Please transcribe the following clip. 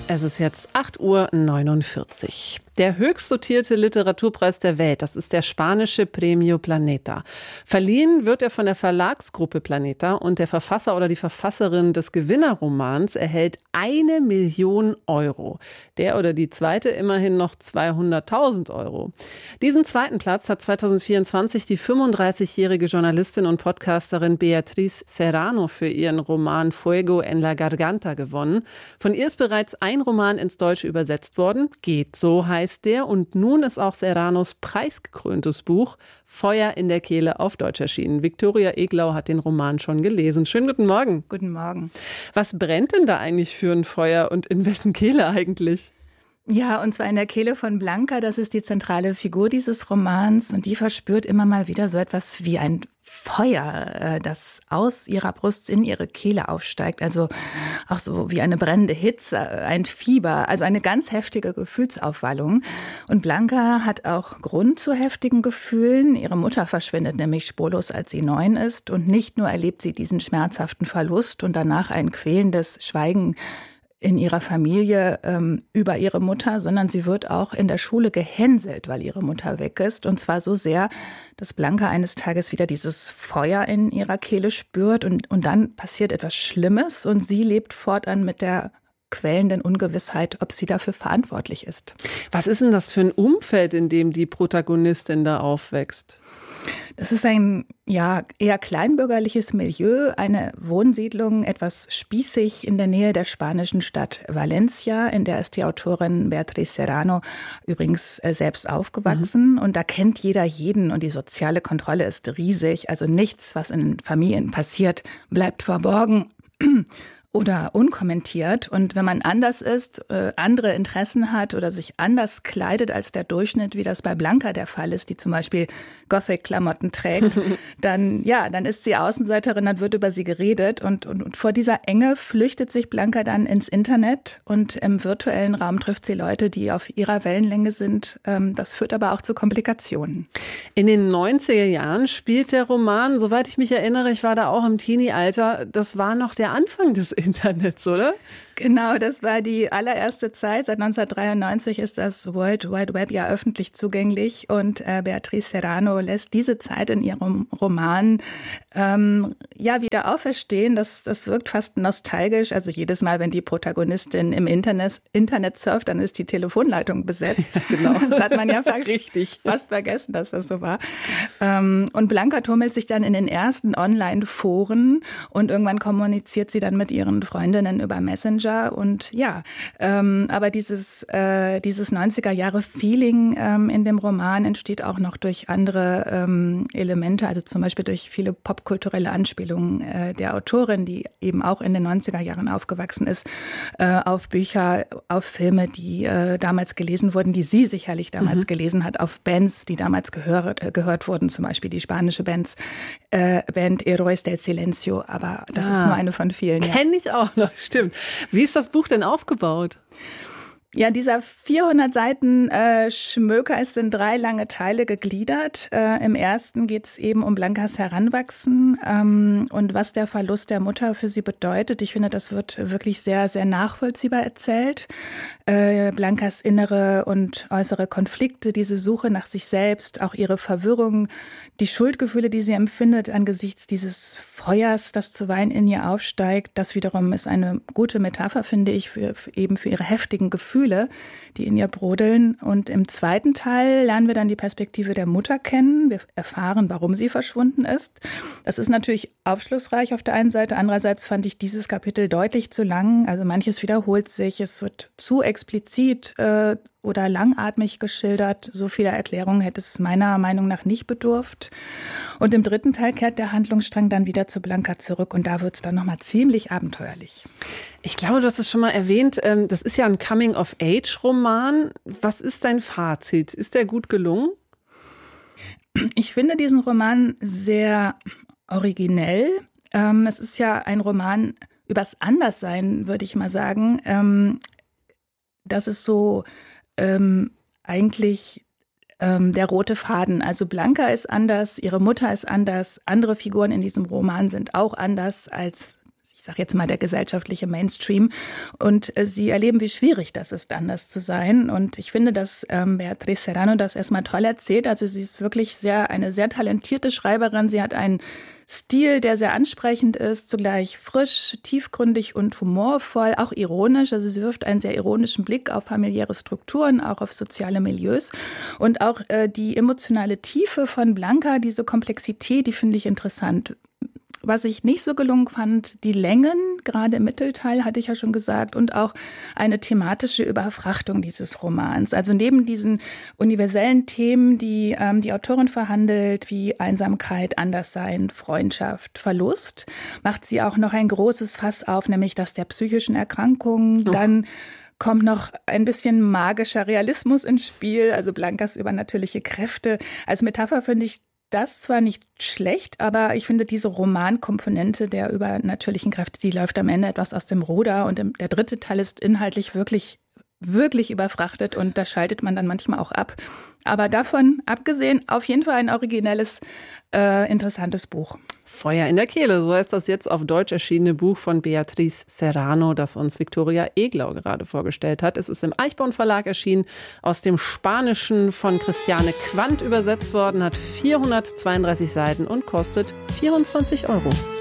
Es ist jetzt 8:49 Uhr. Der höchst dotierte Literaturpreis der Welt, das ist der spanische Premio Planeta. Verliehen wird er von der Verlagsgruppe Planeta und der Verfasser oder die Verfasserin des Gewinnerromans erhält 1 Million Euro. Der oder die zweite immerhin noch 200.000 Euro. Diesen zweiten Platz hat 2024 die 35-jährige Journalistin und Podcasterin Beatriz Serrano für ihren Roman Fuego en la Garganta gewonnen. Von ihr ist bereits ein Roman ins Deutsche übersetzt worden. Geht so heißt der. Und nun ist auch Serranos preisgekröntes Buch Feuer in der Kehle auf Deutsch erschienen. Viktoria Eglau hat den Roman schon gelesen. Schönen guten Morgen. Guten Morgen. Was brennt denn da eigentlich für ein Feuer und in wessen Kehle eigentlich? Ja, und zwar in der Kehle von Blanca, das ist die zentrale Figur dieses Romans und die verspürt immer mal wieder so etwas wie ein Feuer, das aus ihrer Brust in ihre Kehle aufsteigt, also auch so wie eine brennende Hitze, ein Fieber, also eine ganz heftige Gefühlsaufwallung. Und Blanca hat auch Grund zu heftigen Gefühlen. Ihre Mutter verschwindet nämlich spurlos, als sie 9 ist und nicht nur erlebt sie diesen schmerzhaften Verlust und danach ein quälendes Schweigen in ihrer Familie über ihre Mutter, sondern sie wird auch in der Schule gehänselt, weil ihre Mutter weg ist. Und zwar so sehr, dass Blanca eines Tages wieder dieses Feuer in ihrer Kehle spürt. Und dann passiert etwas Schlimmes und sie lebt fortan mit der quälenden Ungewissheit, ob sie dafür verantwortlich ist. Was ist denn das für ein Umfeld, in dem die Protagonistin da aufwächst? Das ist ein eher kleinbürgerliches Milieu, eine Wohnsiedlung, etwas spießig in der Nähe der spanischen Stadt Valencia, in der ist die Autorin Beatriz Serrano übrigens selbst aufgewachsen. Und da kennt jeder jeden und die soziale Kontrolle ist riesig. Also nichts, was in Familien passiert, bleibt verborgen oder unkommentiert. Und wenn man anders ist, andere Interessen hat oder sich anders kleidet als der Durchschnitt, wie das bei Blanca der Fall ist, die zum Beispiel Gothic-Klamotten trägt, dann ist sie Außenseiterin, dann wird über sie geredet. Und vor dieser Enge flüchtet sich Blanca dann ins Internet und im virtuellen Raum trifft sie Leute, die auf ihrer Wellenlänge sind. Das führt aber auch zu Komplikationen. In den 90er Jahren spielt der Roman, soweit ich mich erinnere, ich war da auch im Teenie-Alter, das war noch der Anfang des Internets, oder? Genau, das war die allererste Zeit. Seit 1993 ist das World Wide Web ja öffentlich zugänglich und Beatriz Serrano lässt diese Zeit in ihrem Roman wieder auferstehen. Das wirkt fast nostalgisch. Also jedes Mal, wenn die Protagonistin im Internet surft, dann ist die Telefonleitung besetzt. Genau. Das hat man ja fast vergessen, dass das so war. Und Blanca tummelt sich dann in den ersten Online-Foren und irgendwann kommuniziert sie dann mit ihren Freundinnen über Messenger. Und aber dieses 90er-Jahre-Feeling in dem Roman entsteht auch noch durch andere Elemente, also zum Beispiel durch viele popkulturelle Anspielungen der Autorin, die eben auch in den 90er Jahren aufgewachsen ist, auf Bücher, auf Filme, die damals gelesen wurden, die sie sicherlich damals gelesen hat, auf Bands, die damals gehört wurden, zum Beispiel die spanische Band Héroes del Silencio, aber das ist nur eine von vielen. Ja. Kenne ich auch noch, stimmt. Wie ist das Buch denn aufgebaut? Ja, dieser 400 Seiten Schmöker ist in 3 lange Teile gegliedert. Im ersten geht es eben um Blancas Heranwachsen und was der Verlust der Mutter für sie bedeutet. Ich finde, das wird wirklich sehr, sehr nachvollziehbar erzählt. Blancas innere und äußere Konflikte, diese Suche nach sich selbst, auch ihre Verwirrung, die Schuldgefühle, die sie empfindet angesichts dieses Feuers, das zuweilen in ihr aufsteigt. Das wiederum ist eine gute Metapher, finde ich, für ihre heftigen Gefühle, die in ihr brodeln. Und im zweiten Teil lernen wir dann die Perspektive der Mutter kennen. Wir erfahren, warum sie verschwunden ist. Das ist natürlich aufschlussreich auf der einen Seite. Andererseits fand ich dieses Kapitel deutlich zu lang. Also manches wiederholt sich. Es wird zu explizit oder langatmig geschildert. So viele Erklärungen hätte es meiner Meinung nach nicht bedurft. Und im dritten Teil kehrt der Handlungsstrang dann wieder zu Blanca zurück und da wird es dann nochmal ziemlich abenteuerlich. Ich glaube, du hast es schon mal erwähnt, das ist ja ein Coming-of-Age-Roman. Was ist dein Fazit? Ist der gut gelungen? Ich finde diesen Roman sehr originell. Es ist ja ein Roman übers Anderssein, würde ich mal sagen. Das ist so eigentlich der rote Faden. Also Blanca ist anders, ihre Mutter ist anders, andere Figuren in diesem Roman sind auch anders als sage jetzt mal, der gesellschaftliche Mainstream. Und sie erleben, wie schwierig das ist, anders zu sein. Und ich finde, dass Beatriz Serrano das erstmal toll erzählt. Also sie ist wirklich eine sehr talentierte Schreiberin. Sie hat einen Stil, der sehr ansprechend ist, zugleich frisch, tiefgründig und humorvoll, auch ironisch. Also sie wirft einen sehr ironischen Blick auf familiäre Strukturen, auch auf soziale Milieus. Und auch die emotionale Tiefe von Blanca, diese Komplexität, die finde ich interessant. Was ich nicht so gelungen fand, die Längen, gerade im Mittelteil, hatte ich ja schon gesagt, und auch eine thematische Überfrachtung dieses Romans. Also neben diesen universellen Themen, die die Autorin verhandelt, wie Einsamkeit, Anderssein, Freundschaft, Verlust, macht sie auch noch ein großes Fass auf, nämlich das der psychischen Erkrankungen. Dann kommt noch ein bisschen magischer Realismus ins Spiel, also Blancas übernatürliche Kräfte. Als Metapher finde ich das zwar nicht schlecht, aber ich finde diese Romankomponente der übernatürlichen Kräfte, die läuft am Ende etwas aus dem Ruder. Und der dritte Teil ist inhaltlich wirklich, wirklich überfrachtet und da schaltet man dann manchmal auch ab. Aber davon abgesehen, auf jeden Fall ein originelles, interessantes Buch. Feuer in der Kehle, so heißt das jetzt auf Deutsch erschienene Buch von Beatriz Serrano, das uns Viktoria Eglau gerade vorgestellt hat. Es ist im Eichborn Verlag erschienen, aus dem Spanischen von Christiane Quandt übersetzt worden, hat 432 Seiten und kostet 24 €.